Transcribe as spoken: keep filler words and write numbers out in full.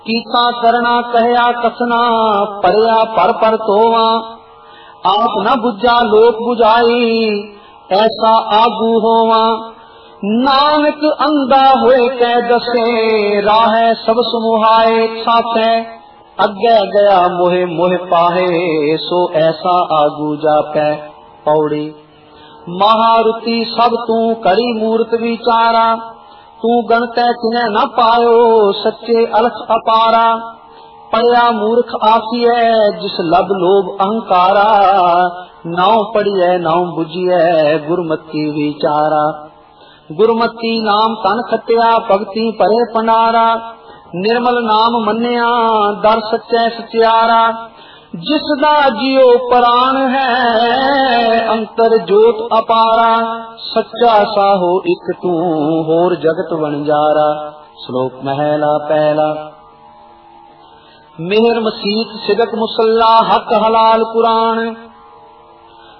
कीता करना कहया कसना, परया पर पर तोवा। आप न बुझा लोक बुझाई, ऐसा आगू होवा। नानक अंधा होए कै दसे, राह सब समुहाए छाते। अगे गया मोहे मोह पाहे, सो ऐसा आगू जापै। पौड़ी महारुति सब तू करी मूर्त विचारा, तू गणतै तिन्ह न पायो, सच्चे अलख अपारा। पढ़िया मूर्ख आसिय, जिस लब लोभ अहंकारा। नाव पढ़िए नाव बुझिए, गुरमति विचारा। गुरमति नाम तन खटिया, भगति परे पंडारा। निर्मल नाम मन्या, दर सच्चे सचियारा। जिसदा जियो प्राण है, अंतर जोत अपारा। सच्चा साहो इक तू, होर जगत वणजारा। श्लोक महला पहला। मेहर मसीत सिदक मुसल्ला, हक हलाल कुरान।